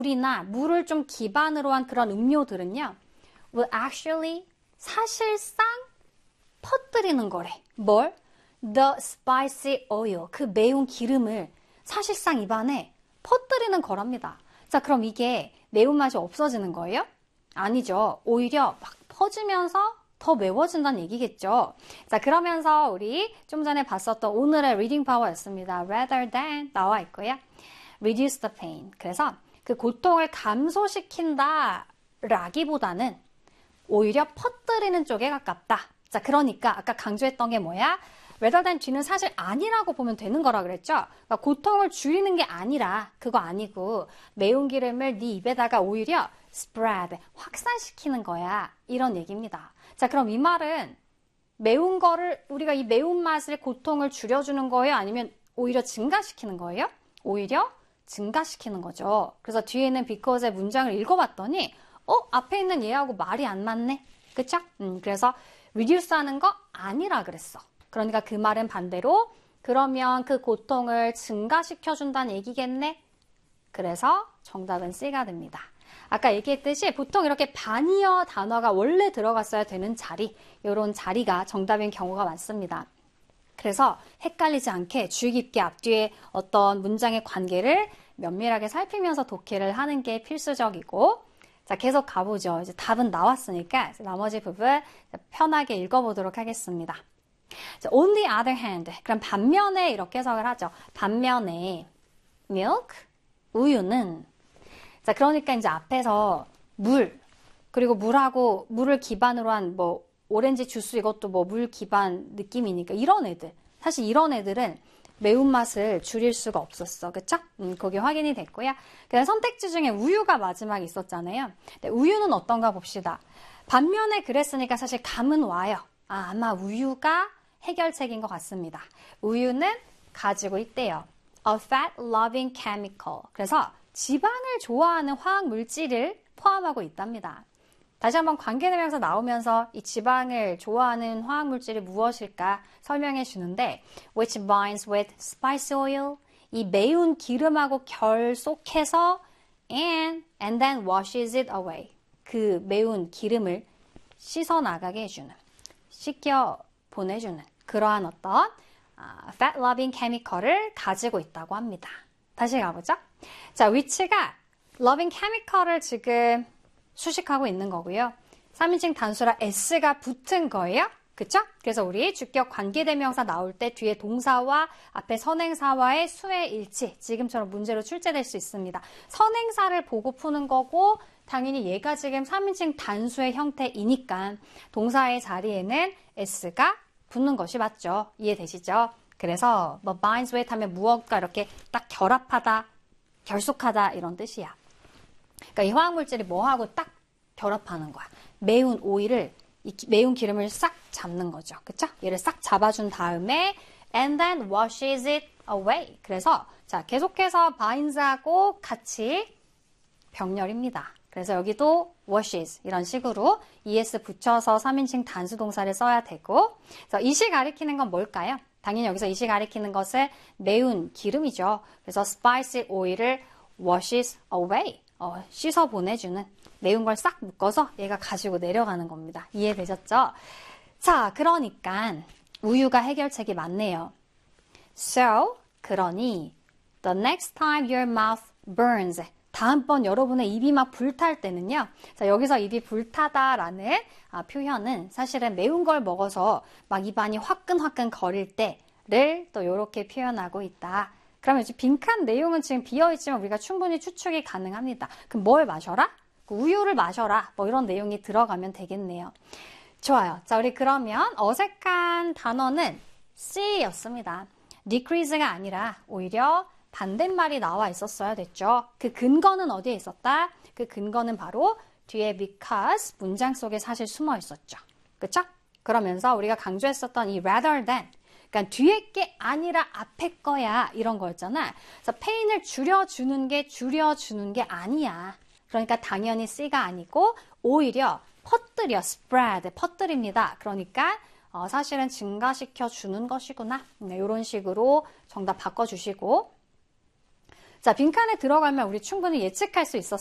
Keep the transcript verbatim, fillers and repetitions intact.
물이나 물을 좀 기반으로 한 그런 음료들은요, will actually 사실상 퍼뜨리는 거래. 뭘? The spicy oil, 그 매운 기름을 사실상 입안에 퍼뜨리는 거랍니다. 자, 그럼 이게 매운맛이 없어지는 거예요? 아니죠. 오히려 막 퍼지면서 더 매워진다는 얘기겠죠. 자, 그러면서 우리 좀 전에 봤었던 오늘의 리딩 파워였습니다. rather than 나와 있고요. reduce the pain. 그래서 그 고통을 감소시킨다 라기보다는 오히려 퍼뜨리는 쪽에 가깝다. 자, 그러니까 아까 강조했던 게 뭐야? rather than 뒤는 사실 아니라고 보면 되는 거라 그랬죠? 그러니까 고통을 줄이는 게 아니라 그거 아니고 매운 기름을 네 입에다가 오히려 spread, 확산시키는 거야. 이런 얘기입니다. 자, 그럼 이 말은 매운 거를 우리가 이 매운맛을 고통을 줄여주는 거예요? 아니면 오히려 증가시키는 거예요? 오히려 증가시키는 거죠. 그래서 뒤에는 because의 문장을 읽어봤더니 어? 앞에 있는 얘하고 말이 안 맞네? 그쵸? 음, 그래서 reduce 하는 거 아니라 그랬어. 그러니까 그 말은 반대로 그러면 그 고통을 증가시켜준다는 얘기겠네? 그래서 정답은 C가 됩니다. 아까 얘기했듯이 보통 이렇게 반이어 단어가 원래 들어갔어야 되는 자리, 이런 자리가 정답인 경우가 많습니다. 그래서 헷갈리지 않게 주의 깊게 앞뒤에 어떤 문장의 관계를 면밀하게 살피면서 독해를 하는 게 필수적이고, 자, 계속 가보죠. 이제 답은 나왔으니까 나머지 부분 편하게 읽어보도록 하겠습니다. 자, on the other hand, 그럼 반면에 이렇게 해석을 하죠. 반면에 milk, 우유는, 자, 그러니까 이제 앞에서 물, 그리고 물하고 물을 기반으로 한 뭐 오렌지 주스 이것도 뭐 물 기반 느낌이니까 이런 애들, 사실 이런 애들은 매운맛을 줄일 수가 없었어. 그쵸? 음, 그게 확인이 됐고요. 그다음 선택지 중에 우유가 마지막에 있었잖아요. 근데 우유는 어떤가 봅시다. 반면에 그랬으니까 사실 감은 와요. 아, 아마 우유가 해결책인 것 같습니다. 우유는 가지고 있대요. A fat-loving chemical. 그래서 지방을 좋아하는 화학 물질을 포함하고 있답니다. 다시 한번 관계대명사 나오면서 이 지방을 좋아하는 화학 물질이 무엇일까 설명해 주는데 which binds with spice oil, 이 매운 기름하고 결속해서 and, and then washes it away, 그 매운 기름을 씻어 나가게 해주는, 씻겨 보내주는 그러한 어떤 아, fat-loving chemical을 가지고 있다고 합니다. 다시 가보죠. 자, which가 loving chemical을 지금 수식하고 있는 거고요. 삼인칭 단수라 s가 붙은 거예요. 그쵸? 그래서 우리 주격 관계대명사 나올 때 뒤에 동사와 앞에 선행사와의 수의 일치, 지금처럼 문제로 출제될 수 있습니다. 선행사를 보고 푸는 거고 당연히 얘가 지금 삼인칭 단수의 형태이니까 동사의 자리에는 s가 붙는 것이 맞죠. 이해되시죠? 그래서 뭐 binds with 하면 무엇과 이렇게 딱 결합하다, 결속하다 이런 뜻이야. 그러니까 이 화학물질이 뭐하고 딱 결합하는 거야. 매운 오일을, 이 매운 기름을 싹 잡는 거죠. 그쵸? 얘를 싹 잡아준 다음에 and then washes it away. 그래서 자, 계속해서 binds하고 같이 병렬입니다. 그래서 여기도 washes 이런 식으로 es 붙여서 삼인칭 단수 동사를 써야 되고, 그래서 이시 가리키는 건 뭘까요? 당연히 여기서 이시 가리키는 것은 매운 기름이죠. 그래서 spicy oil을 washes away, 어, 씻어 보내주는, 매운 걸 싹 묶어서 얘가 가지고 내려가는 겁니다. 이해되셨죠? 자, 그러니까 우유가 해결책이 맞네요. So, 그러니 the next time your mouth burns, 다음번 여러분의 입이 막 불탈 때는요. 자, 여기서 입이 불타다라는 아, 표현은 사실은 매운 걸 먹어서 막 입안이 화끈화끈 거릴 때를 또 이렇게 표현하고 있다. 그러면 이제 빈칸 내용은 지금 비어있지만 우리가 충분히 추측이 가능합니다. 그럼 뭘 마셔라? 우유를 마셔라. 뭐 이런 내용이 들어가면 되겠네요. 좋아요. 자, 우리 그러면 어색한 단어는 C였습니다. decrease가 아니라 오히려 반대말이 나와 있었어야 됐죠. 그 근거는 어디에 있었다? 그 근거는 바로 뒤에 because 문장 속에 사실 숨어 있었죠. 그쵸? 그러면서 우리가 강조했었던 이 rather than, 그러니까 뒤에 게 아니라 앞에 거야 이런 거였잖아. 그래서 pain을 줄여주는 게 줄여주는 게 아니야. 그러니까 당연히 C가 아니고 오히려 퍼뜨려, spread, 퍼뜨립니다. 그러니까 어, 사실은 증가시켜 주는 것이구나. 네, 이런 식으로 정답 바꿔주시고, 자, 빈칸에 들어가면 우리 충분히 예측할 수 있었어요.